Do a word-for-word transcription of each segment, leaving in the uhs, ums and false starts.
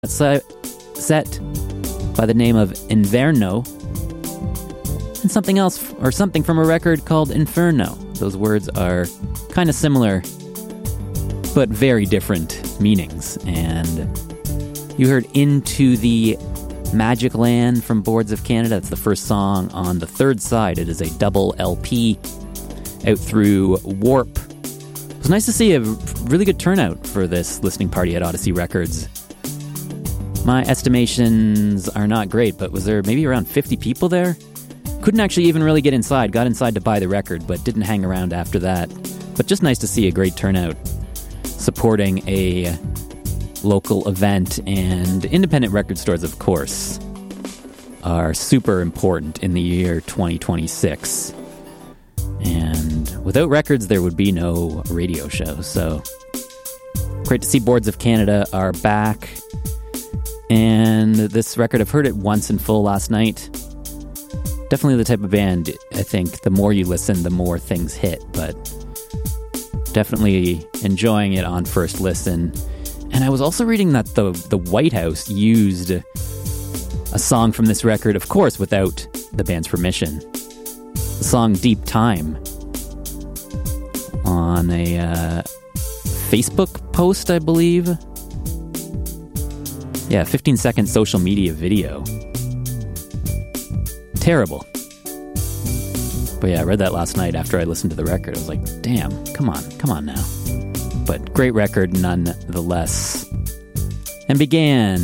set by the name of Inverno, and something else, or something from a record called Inferno. Those words are kind of similar, but very different meanings. And you heard Into the Magic Land from Boards of Canada. That's the first song on the third side. It is a double L P out through Warp. It was nice to see a really good turnout for this listening party at Odyssey Records. My estimations are not great, but was there maybe around fifty people there? Couldn't actually even really get inside. Got inside to buy the record, but didn't hang around after that. But just nice to see a great turnout supporting a local event, and independent record stores, of course, are super important in the year twenty twenty-six. And without records, there would be no radio show. So great to see Boards of Canada are back. And this record, I've heard it once in full last night. Definitely the type of band, I think, the more you listen, the more things hit. But definitely enjoying it on first listen. And I was also reading that the, the White House used a song from this record, of course, without the band's permission. The song Deep Time on a uh, Facebook post, I believe. Yeah, fifteen second social media video. Terrible. But yeah, I read that last night after I listened to the record. I was like, damn, come on, come on now. But great record nonetheless. And began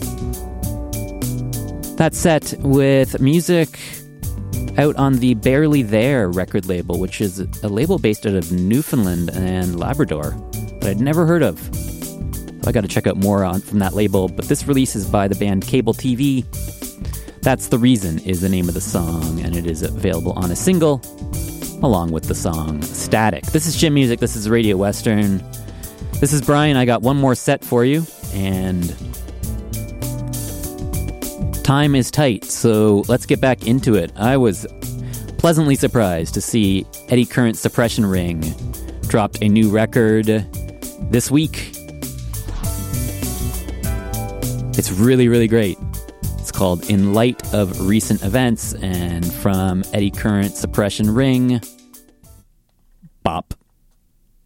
that set with music out on the Barely There record label, which is a label based out of Newfoundland and Labrador that I'd never heard of. So I got to check out more on from that label. But this release is by the band Cable T V. That's the Reason is the name of the song, and it is available on a single along with the song Static. This is Chin Music. This is Radio Western. This is Brian. I got one more set for you, and time is tight, so let's get back into it. I was pleasantly surprised to see Eddie Current's Suppression Ring dropped a new record this week. It's really, really great. It's called In Light of Recent Events, and from Eddie Current Suppression Ring, bop.